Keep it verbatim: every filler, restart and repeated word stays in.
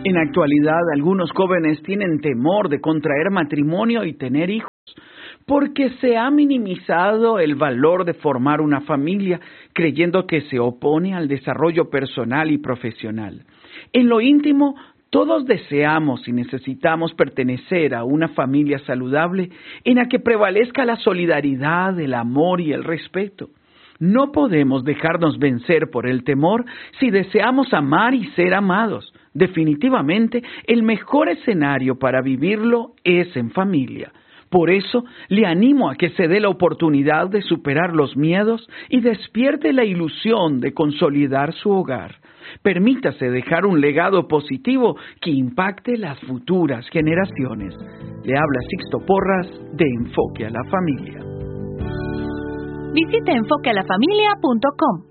En la actualidad, algunos jóvenes tienen temor de contraer matrimonio y tener hijos, porque se ha minimizado el valor de formar una familia, creyendo que se opone al desarrollo personal y profesional. En lo íntimo, todos deseamos y necesitamos pertenecer a una familia saludable en la que prevalezca la solidaridad, el amor y el respeto. No podemos dejarnos vencer por el temor si deseamos amar y ser amados. Definitivamente, el mejor escenario para vivirlo es en familia. Por eso, le animo a que se dé la oportunidad de superar los miedos y despierte la ilusión de consolidar su hogar. Permítase dejar un legado positivo que impacte las futuras generaciones. Le habla Sixto Porras de Enfoque a la Familia. Visite enfoque a la familia punto com.